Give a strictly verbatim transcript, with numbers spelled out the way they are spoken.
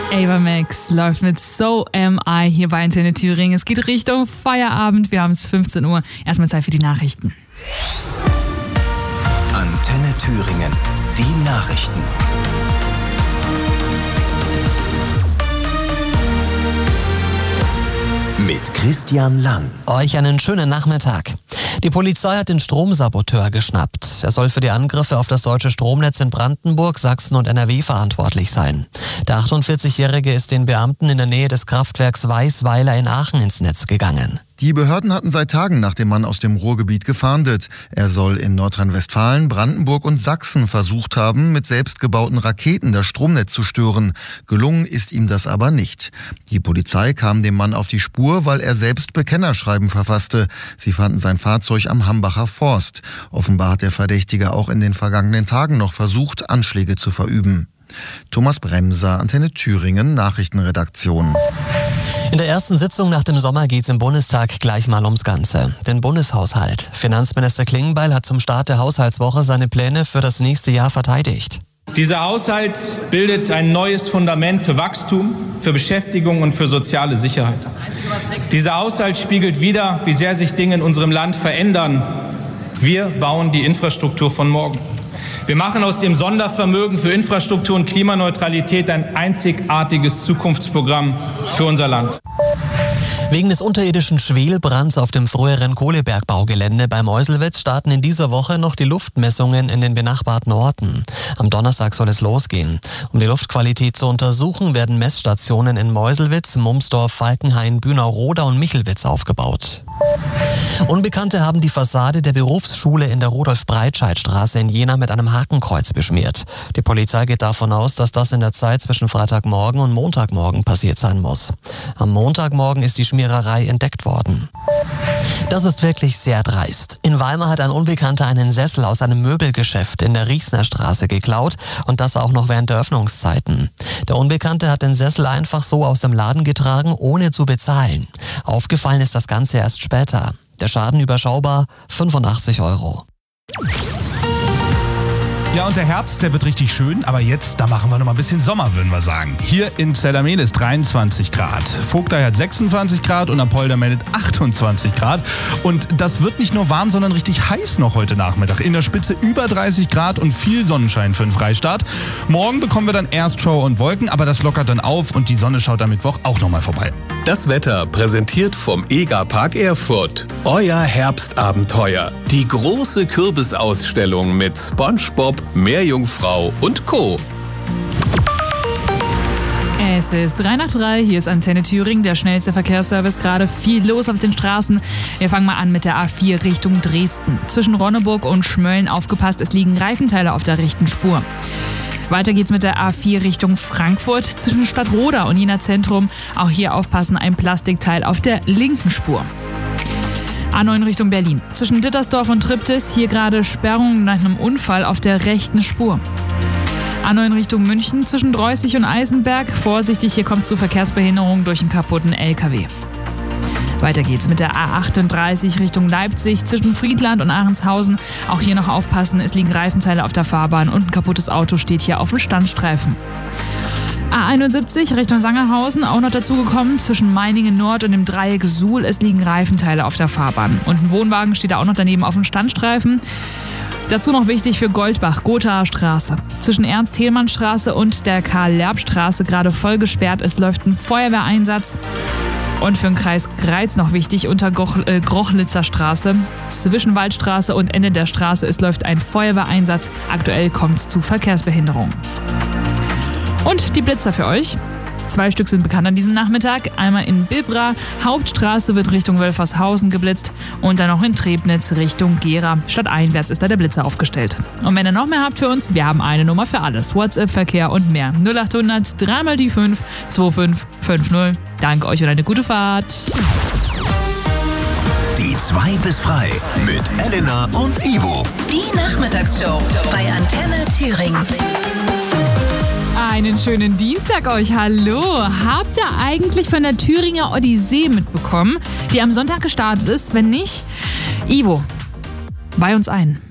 Ava Max läuft mit So Am I hier bei Antenne Thüringen. Es geht Richtung Feierabend. Wir haben es fünfzehn Uhr. Erstmal Zeit für die Nachrichten. Antenne Thüringen. Die Nachrichten. Mit Christian Lang. Euch einen schönen Nachmittag. Die Polizei hat den Stromsaboteur geschnappt. Er soll für die Angriffe auf das deutsche Stromnetz in Brandenburg, Sachsen und N R W verantwortlich sein. Der achtundvierzigjährige ist den Beamten in der Nähe des Kraftwerks Weißweiler in Aachen ins Netz gegangen. Die Behörden hatten seit Tagen nach dem Mann aus dem Ruhrgebiet gefahndet. Er soll in Nordrhein-Westfalen, Brandenburg und Sachsen versucht haben, mit selbstgebauten Raketen das Stromnetz zu stören. Gelungen ist ihm das aber nicht. Die Polizei kam dem Mann auf die Spur, weil er selbst Bekennerschreiben verfasste. Sie fanden sein Fahrzeug am Hambacher Forst. Offenbar hat der Verdächtige auch in den vergangenen Tagen noch versucht, Anschläge zu verüben. Thomas Bremser, Antenne Thüringen, Nachrichtenredaktion. In der ersten Sitzung nach dem Sommer geht es im Bundestag gleich mal ums Ganze. Den Bundeshaushalt. Finanzminister Klingbeil hat zum Start der Haushaltswoche seine Pläne für das nächste Jahr verteidigt. Dieser Haushalt bildet ein neues Fundament für Wachstum, für Beschäftigung und für soziale Sicherheit. Dieser Haushalt spiegelt wider, wie sehr sich Dinge in unserem Land verändern. Wir bauen die Infrastruktur von morgen. Wir machen aus dem Sondervermögen für Infrastruktur und Klimaneutralität ein einzigartiges Zukunftsprogramm für unser Land. Wegen des unterirdischen Schwelbrands auf dem früheren Kohlebergbaugelände bei Meuselwitz starten in dieser Woche noch die Luftmessungen in den benachbarten Orten. Am Donnerstag soll es losgehen. Um die Luftqualität zu untersuchen, werden Messstationen in Meuselwitz, Mumsdorf, Falkenhain, Bünau-Roda und Michelwitz aufgebaut. Unbekannte haben die Fassade der Berufsschule in der Rudolf-Breitscheid-Straße in Jena mit einem Hakenkreuz beschmiert. Die Polizei geht davon aus, dass das in der Zeit zwischen Freitagmorgen und Montagmorgen passiert sein muss. Am Montagmorgen ist die Schmiererei entdeckt worden. Das ist wirklich sehr dreist. In Weimar hat ein Unbekannter einen Sessel aus einem Möbelgeschäft in der Riesner Straße geklaut und das auch noch während der Öffnungszeiten. Der Unbekannte hat den Sessel einfach so aus dem Laden getragen, ohne zu bezahlen. Aufgefallen ist das Ganze erst später. Der Schaden überschaubar, fünfundachtzig Euro. Ja, und der Herbst, der wird richtig schön, aber jetzt, da machen wir noch mal ein bisschen Sommer, würden wir sagen. Hier in Zellermehl ist dreiundzwanzig Grad. Vogtei hat sechsundzwanzig Grad und Apolda meldet achtundzwanzig Grad. Und das wird nicht nur warm, sondern richtig heiß noch heute Nachmittag. In der Spitze über dreißig Grad und viel Sonnenschein für den Freistaat. Morgen bekommen wir dann erst Schauer und Wolken, aber das lockert dann auf und die Sonne schaut am Mittwoch auch noch mal vorbei. Das Wetter präsentiert vom Egerpark Erfurt. Euer Herbstabenteuer. Die große Kürbisausstellung mit SpongeBob, Meerjungfrau und Co. Es ist drei nach drei, hier ist Antenne Thüringen, der schnellste Verkehrsservice. Gerade viel los auf den Straßen. Wir fangen mal an mit der A vier Richtung Dresden. Zwischen Ronneburg und Schmölln aufgepasst, es liegen Reifenteile auf der rechten Spur. Weiter geht's mit der A vier Richtung Frankfurt zwischen Stadtroda und Jena Zentrum. Auch hier aufpassen, ein Plastikteil auf der linken Spur. A neun Richtung Berlin. Zwischen Dittersdorf und Triptis, hier gerade Sperrung nach einem Unfall auf der rechten Spur. A neun Richtung München, zwischen Dreußig und Eisenberg. Vorsichtig, hier kommt zu Verkehrsbehinderung durch einen kaputten L K W. Weiter geht's mit der A achtunddreißig Richtung Leipzig, zwischen Friedland und Ahrenshausen. Auch hier noch aufpassen, es liegen Reifenteile auf der Fahrbahn und ein kaputtes Auto steht hier auf dem Standstreifen. A einundsiebzig Richtung Sangerhausen, auch noch dazugekommen, zwischen Meiningen Nord und dem Dreieck Suhl, es liegen Reifenteile auf der Fahrbahn. Und ein Wohnwagen steht da auch noch daneben auf dem Standstreifen. Dazu noch wichtig für Goldbach, Gothaer Straße. Zwischen Ernst-Thälmann-Straße und der Karl-Lerb-Straße gerade voll gesperrt, es läuft ein Feuerwehreinsatz. Und für den Kreis Greiz noch wichtig, unter Groch, äh, Grochlitzer Straße, zwischen Waldstraße und Ende der Straße, es läuft ein Feuerwehreinsatz. Aktuell kommt es zu Verkehrsbehinderung. Und die Blitzer für euch. Zwei Stück sind bekannt an diesem Nachmittag. Einmal in Bibra, Hauptstraße wird Richtung Wölfershausen geblitzt und dann noch in Trebnitz Richtung Gera. Stadteinwärts ist da der Blitzer aufgestellt. Und wenn ihr noch mehr habt für uns, wir haben eine Nummer für alles. WhatsApp, Verkehr und mehr. null achthundert drei mal die fünf zwei fünf fünf null. Danke euch und eine gute Fahrt. Die zwei bis frei mit Elena und Ivo. Die Nachmittagsshow bei Antenne Thüringen. Einen schönen Dienstag euch, hallo. Habt ihr eigentlich von der Thüringer Odyssee mitbekommen, die am Sonntag gestartet ist? Wenn nicht, Ivo, weih uns ein.